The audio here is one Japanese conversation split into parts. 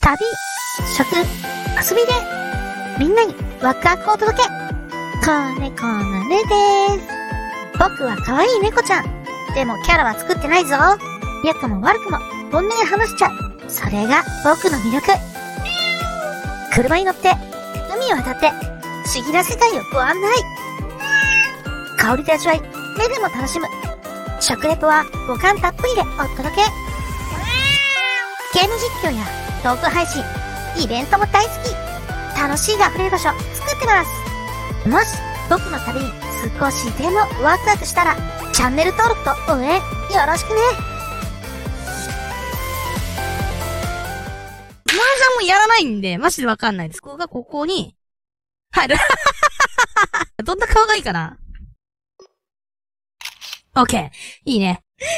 旅、食、遊びで、みんなにワクワクをお届け。子猫のねでーす。僕は可愛い猫ちゃん。でもキャラは作ってないぞ。良くも悪くも本音で話しちゃう。それが僕の魅力。車に乗って、海を渡って、不思議な世界をご案内。香りで味わい、目でも楽しむ。食レポは五感たっぷりでお届け。ゲーム実況やトーク配信、イベントも大好き。楽しいが溢れる場所作ってます。もし僕の旅に少しでもワクワクしたら、チャンネル登録と応援よろしくね。 麻雀もやらないんで、マジでわかんないです。ここがここに入る。どんな顔がいいかな。オッケー。いいね。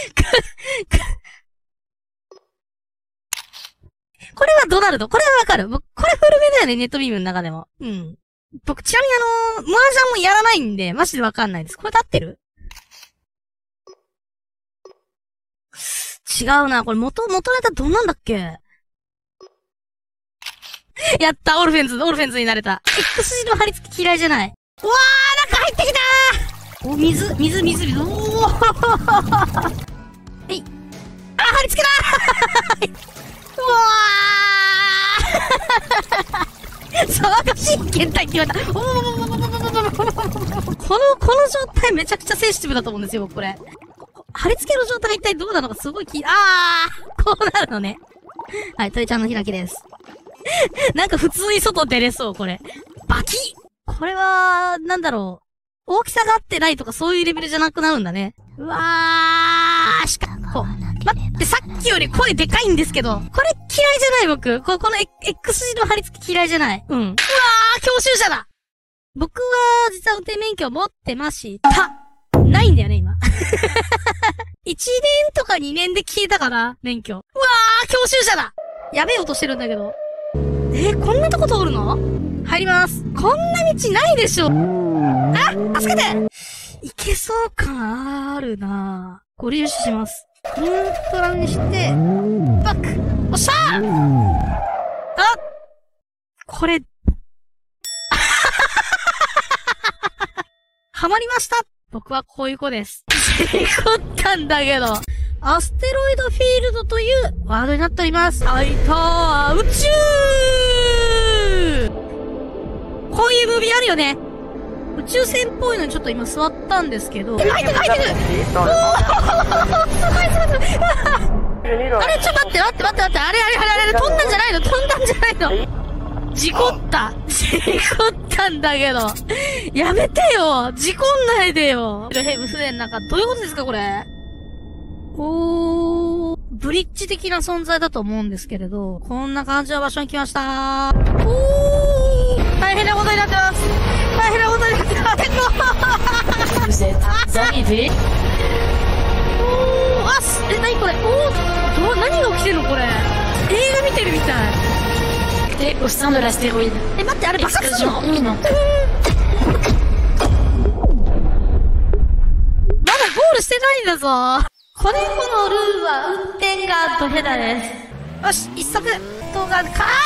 これはドナルド。これはわかる。僕、これ古めだよね、ネットビームの中でも。うん。僕、ちなみに麻雀もやらないんで、マジでわかんないです。これ合ってる？違うな。これ元ネタどんなんだっけ？やった、オルフェンズになれた。X 字の貼り付き嫌いじゃない。うわー、中入ってきたー。お、水。おー。はい。あ、貼り付けだー。うわー。騒がしい検体決まった。この状態めちゃくちゃセンシティブだと思うんですよ、僕これ。貼り付けの状態が一体どうなのかすごいこうなるのね。はい、鳥ちゃんの開きです。なんか普通に外出れそう、これ。バキッ！これは、なんだろう。大きさが合ってないとかそういうレベルじゃなくなるんだね。うわー、待って、さっきより声でかいんですけど。これ嫌いじゃない僕。この X 字の貼り付き嫌いじゃない。うん。うわー、教習車だ！僕は、実は運転免許を持ってました。ないんだよね、今。1年とか2年で消えたかな、免許。うわー、教習車だ！やべえ音してるんだけど。こんなとこ通るの？入ります。こんな道ないでしょ。あ、助けて！いけそう感あるなぁ。ご利用します。ニュートラルにして、バック！おっしゃー！これ、ハマりました！僕はこういう子です。事故ったんだけど。アステロイドフィールドというワードになっております。はいたー、宇宙！こういうムービーあるよね。宇宙船っぽいのにちょっと今座ったんですけど。入ってくおーすごい。あれ、ちょっと待って。あれ、飛んだんじゃないの事故ったんだけど。やめてよ事故んないでよヘブ船の中、どういうことですかこれ。ブリッジ的な存在だと思うんですけれど、こんな感じの場所に来ましたー。大変なことになってます。何これ何が起きてるのこれ。映画見てるみたい。 au sein de l'astéroïde. 待って、あれ爆発するの？ Explosion imminente. まだゴールしてないんだぞ。子猫のルールは運転がド下手です。よし、一足動画かー